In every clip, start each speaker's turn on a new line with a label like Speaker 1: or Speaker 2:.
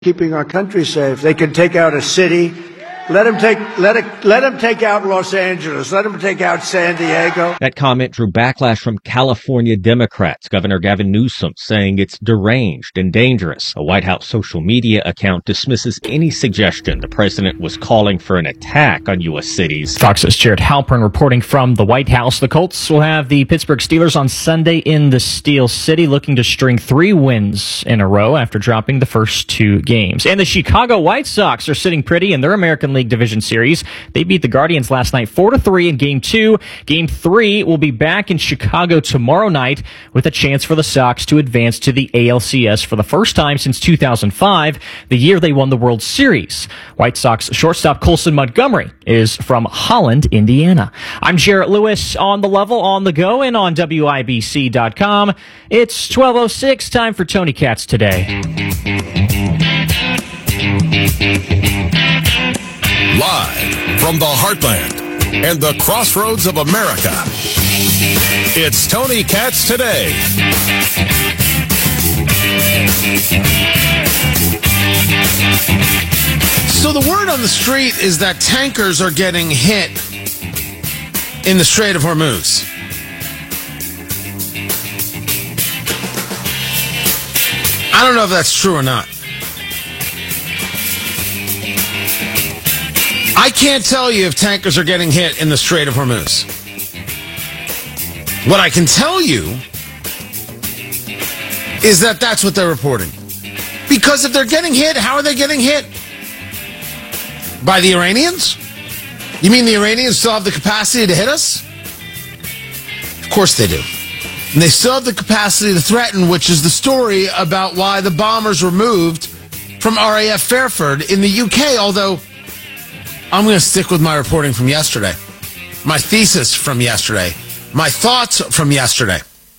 Speaker 1: keeping our country safe. They can take out a city. Let them take out Los Angeles. Let them take out San Diego.
Speaker 2: That comment drew backlash from California Democrats. Governor Gavin Newsom saying it's deranged and dangerous. A White House social media account dismisses any suggestion the president was calling for an attack on U.S. cities.
Speaker 3: Fox's Jared Halpern reporting from the White House. The Colts will have the Pittsburgh Steelers on Sunday in the Steel City, looking to string 3 wins in a row after dropping the first 2 games. And the Chicago White Sox are sitting pretty in their American League Division Series. They beat the Guardians last night 4-3 in Game 2. Game 3 will be back in Chicago tomorrow night with a chance for the Sox to advance to the ALCS for the first time since 2005, the year they won the World Series. White Sox shortstop Colson Montgomery is from Holland, Indiana. I'm Jarrett Lewis on The Level, on the go, and on WIBC.com. It's 12:06, time for Tony Katz Today.
Speaker 4: Live from the heartland and the crossroads of America, it's Tony Katz Today.
Speaker 5: So the word on the street is that tankers are getting hit in the Strait of Hormuz. I don't know if that's true or not. I can't tell you if tankers are getting hit in the Strait of Hormuz. What I can tell you is that that's what they're reporting. Because if they're getting hit, how are they getting hit? By the Iranians? You mean the Iranians still have the capacity to hit us? Of course they do. And they still have the capacity to threaten, which is the story about why the bombers were moved from RAF Fairford in the UK, although I'm going to stick with my reporting from yesterday, my thesis from yesterday, my thoughts from yesterday,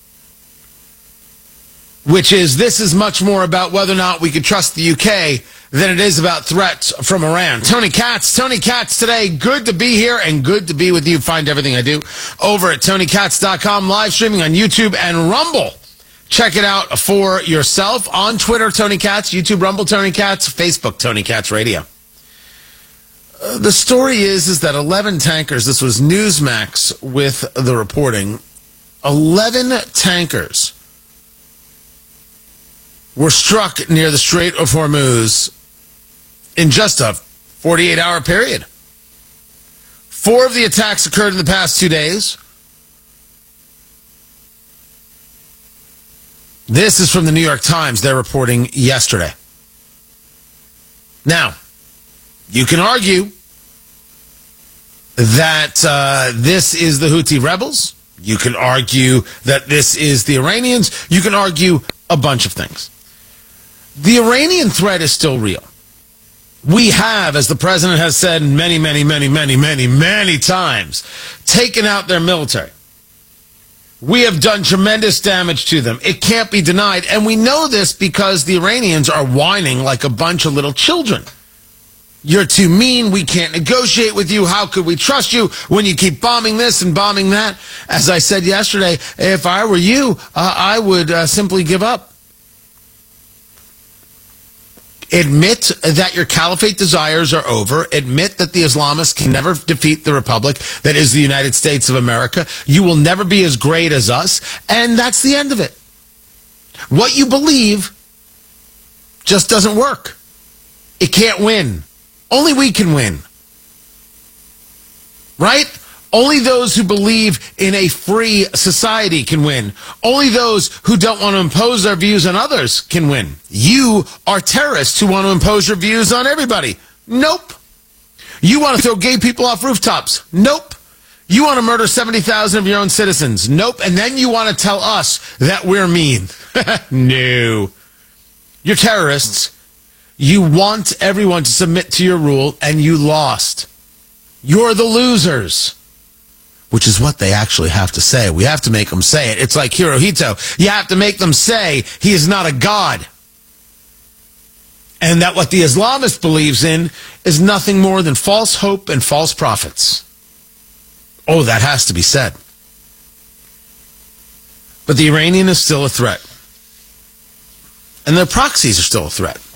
Speaker 5: which is this is much more about whether or not we could trust the UK than it is about threats from Iran. Tony Katz Today. Good to be here and good to be with you. Find everything I do over at TonyKatz.com, live streaming on YouTube and Rumble. Check it out for yourself on Twitter, Tony Katz, YouTube, Rumble, Tony Katz, Facebook, Tony Katz Radio. The story is that 11 tankers, this was Newsmax with the reporting, 11 tankers were struck near the Strait of Hormuz in just a 48-hour period. 4 of the attacks occurred in the past 2 days. This is from the New York Times. They're reporting yesterday. Now, you can argue that this is the Houthi rebels. You can argue that this is the Iranians. You can argue a bunch of things. The Iranian threat is still real. We have, as the president has said many times, taken out their military. We have done tremendous damage to them. It can't be denied. And we know this because the Iranians are whining like a bunch of little children. You're too mean. We can't negotiate with you. How could we trust you when you keep bombing this and bombing that? As I said yesterday, if I were you, I would simply give up. Admit that your caliphate desires are over. Admit that the Islamists can never defeat the republic that is the United States of America. You will never be as great as us. And that's the end of it. What you believe just doesn't work. It can't win. Only we can win. Right? Only those who believe in a free society can win. Only those who don't want to impose their views on others can win. You are terrorists who want to impose your views on everybody. Nope. You want to throw gay people off rooftops. Nope. You want to murder 70,000 of your own citizens. Nope. And then you want to tell us that we're mean. No. You're terrorists. You want everyone to submit to your rule, and you lost. You're the losers. Which is what they actually have to say. We have to make them say it. It's like Hirohito. You have to make them say he is not a god. And that what the Islamist believes in is nothing more than false hope and false prophets. Oh, that has to be said. But the Iranian is still a threat. And their proxies are still a threat.